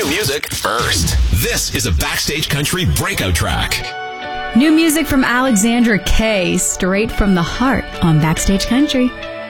new music first. This is a Backstage Country breakout track. New music from Alexandra Kay, straight from the heart on Backstage Country.